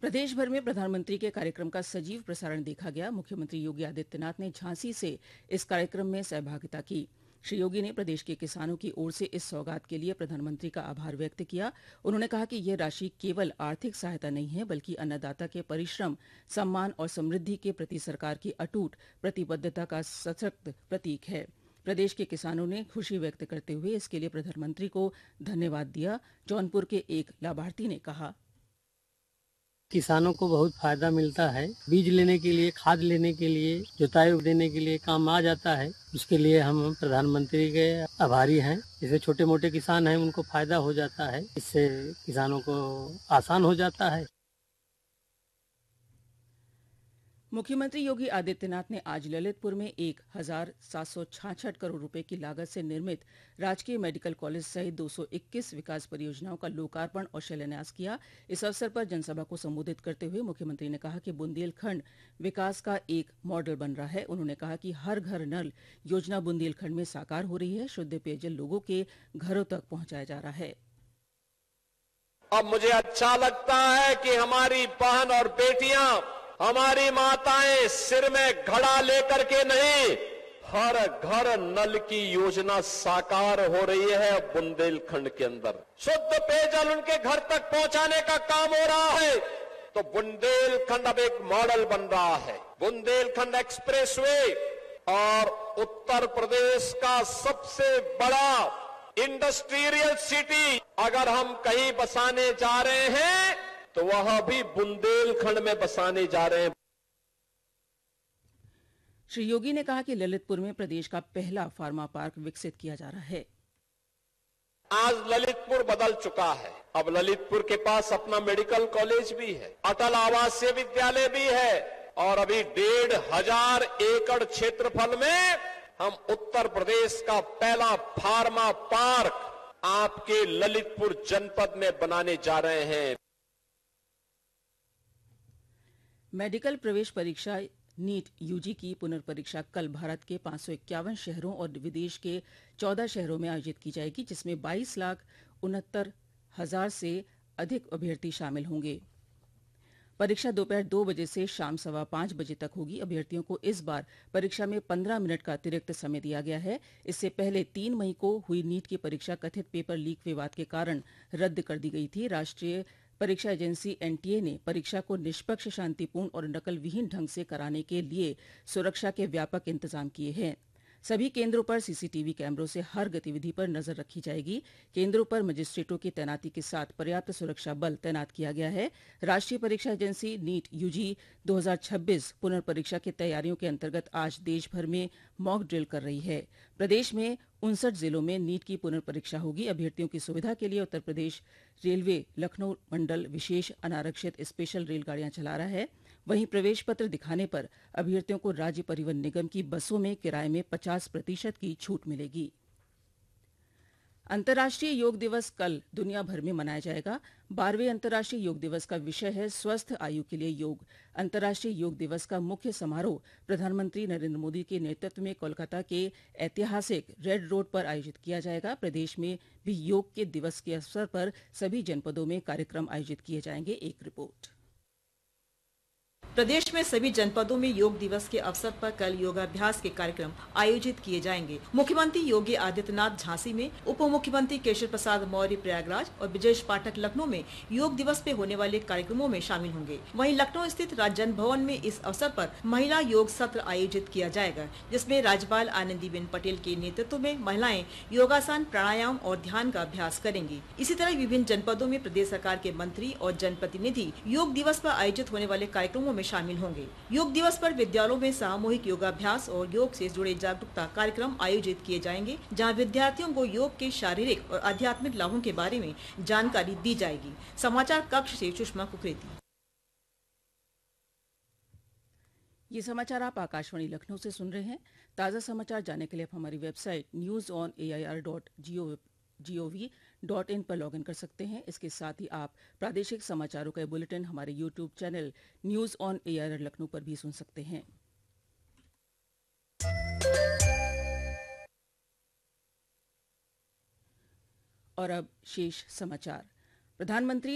प्रदेश भर में प्रधानमंत्री के कार्यक्रम का सजीव प्रसारण देखा गया। मुख्यमंत्री योगी आदित्यनाथ ने झांसी से इस कार्यक्रम में सहभागिता की। श्री योगी ने प्रदेश के किसानों की ओर से इस सौगात के लिए प्रधानमंत्री का आभार व्यक्त किया। उन्होंने कहा कि यह राशि केवल आर्थिक सहायता नहीं है, बल्कि अन्नदाता के परिश्रम, सम्मान और समृद्धि के प्रति सरकार की अटूट प्रतिबद्धता का सशक्त प्रतीक है। प्रदेश के किसानों ने खुशी व्यक्त करते हुए इसके लिए प्रधानमंत्री को धन्यवाद दिया। जौनपुर के एक लाभार्थी ने कहा, किसानों को बहुत फायदा मिलता है। बीज लेने के लिए, खाद लेने के लिए, जुताई देने के लिए काम आ जाता है। उसके लिए हम प्रधानमंत्री के आभारी हैं। जैसे छोटे मोटे किसान हैं, उनको फायदा हो जाता है। इससे किसानों को आसान हो जाता है। मुख्यमंत्री योगी आदित्यनाथ ने आज ललितपुर में 1,766 करोड़ रुपए की लागत से निर्मित राजकीय मेडिकल कॉलेज सहित 221 विकास परियोजनाओं का लोकार्पण और शिलान्यास किया। इस अवसर पर जनसभा को संबोधित करते हुए मुख्यमंत्री ने कहा कि बुंदेलखंड विकास का एक मॉडल बन रहा है। उन्होंने कहा कि हर घर नल योजना बुंदेलखंड में साकार हो रही है। शुद्ध पेयजल लोगों के घरों तक पहुंचाया जा रहा है। अब मुझे अच्छा लगता है कि हमारी बहन और बेटियां, हमारी माताएं सिर में घड़ा लेकर के नहीं, हर घर नल की योजना साकार हो रही है बुंदेलखंड के अंदर। शुद्ध पेयजल उनके घर तक पहुंचाने का काम हो रहा है। तो बुंदेलखंड अब एक मॉडल बन रहा है। बुंदेलखंड एक्सप्रेसवे और उत्तर प्रदेश का सबसे बड़ा इंडस्ट्रियल सिटी अगर हम कहीं बसाने जा रहे हैं तो वह भी बुंदेलखंड में बसाने जा रहे हैं। श्री योगी ने कहा कि ललितपुर में प्रदेश का पहला फार्मा पार्क विकसित किया जा रहा है। आज ललितपुर बदल चुका है। अब ललितपुर के पास अपना मेडिकल कॉलेज भी है, अटल आवासीय विद्यालय भी है और अभी 1,500 एकड़ क्षेत्रफल में हम उत्तर प्रदेश का पहला फार्मा पार्क आपके ललितपुर जनपद में बनाने जा रहे हैं। मेडिकल प्रवेश परीक्षा नीट यूजी की पुनर्परीक्षा कल भारत के 551 शहरों और विदेश के 14 शहरों में आयोजित की जाएगी, जिसमें 22,69,000 से अधिक अभ्यर्थी शामिल होंगे। परीक्षा दोपहर 2 बजे से शाम 5:15 बजे तक होगी। अभ्यर्थियों को इस बार परीक्षा में 15 मिनट का अतिरिक्त समय दिया गया है। इससे पहले 3 मई को हुई नीट की परीक्षा कथित पेपर लीक विवाद के कारण रद्द कर दी गई थी। राष्ट्रीय परीक्षा एजेंसी एनटीए ने परीक्षा को निष्पक्ष, शांतिपूर्ण और नकल विहीन ढंग से कराने के लिए सुरक्षा के व्यापक इंतजाम किए हैं। सभी केंद्रों पर सीसीटीवी कैमरों से हर गतिविधि पर नजर रखी जाएगी। केंद्रों पर मजिस्ट्रेटों की तैनाती के साथ पर्याप्त सुरक्षा बल तैनात किया गया है। राष्ट्रीय परीक्षा एजेंसी नीट यूजी 2026 पुनर्परीक्षा की तैयारियों के अंतर्गत आज देश भर में मॉक ड्रिल कर रही है। प्रदेश में 59 जिलों में नीट की पुनर्परीक्षा होगी। अभ्यर्थियों की सुविधा के लिए उत्तर प्रदेश रेलवे लखनऊ मंडल विशेष अनारक्षित स्पेशल रेलगाड़ियां चला रहा है। वहीं प्रवेश पत्र दिखाने पर अभ्यर्थियों को राज्य परिवहन निगम की बसों में किराए में 50% की छूट मिलेगी। अंतर्राष्ट्रीय योग दिवस कल दुनिया भर में मनाया जाएगा। 12वें अंतर्राष्ट्रीय योग दिवस का विषय है स्वस्थ आयु के लिए योग। अंतर्राष्ट्रीय योग दिवस का मुख्य समारोह प्रधानमंत्री नरेंद्र मोदी के नेतृत्व में कोलकाता के ऐतिहासिक रेड रोड पर आयोजित किया जाएगा। प्रदेश में भी योग के दिवस के अवसर पर सभी जनपदों में कार्यक्रम आयोजित किए जाएंगे। एक रिपोर्ट। प्रदेश में सभी जनपदों में योग दिवस के अवसर पर कल योगाभ्यास के कार्यक्रम आयोजित किए जाएंगे। मुख्यमंत्री योगी आदित्यनाथ झांसी में, उप मुख्यमंत्री केशव प्रसाद मौर्य प्रयागराज और ब्रजेश पाठक लखनऊ में योग दिवस पे होने वाले कार्यक्रमों में शामिल होंगे। वहीं लखनऊ स्थित राज्य भवन में इस अवसर पर महिला योग सत्र आयोजित किया जाएगा, जिसमें राज्यपाल आनंदीबेन पटेल के नेतृत्व में महिलाएं योगासन, प्राणायाम और ध्यान का अभ्यास करेंगी। इसी तरह विभिन्न जनपदों में प्रदेश सरकार के मंत्री और जनप्रतिनिधि योग दिवस पर आयोजित होने वाले कार्यक्रमों में शामिल होंगे। योग दिवस पर विद्यालयों में सामूहिक योगाभ्यास और योग से जुड़े जागरूकता कार्यक्रम आयोजित किए जाएंगे, जहां विद्यार्थियों को योग के शारीरिक और आध्यात्मिक लाभों के बारे में जानकारी दी जाएगी। समाचार कक्ष से सुषमा कुकरेती। ये समाचार आप आकाशवाणी लखनऊ से सुन रहे हैं। ताज़ा समाचार जानने के लिए आप हमारी वेबसाइट news.air.gov.in पर लॉगिन कर सकते हैं। इसके साथ ही आप प्रादेशिक समाचारों का बुलेटिन हमारे YouTube channel news on AIR Lucknow पर भी सुन सकते हैं। और अब शेष समाचार। प्रधानमंत्री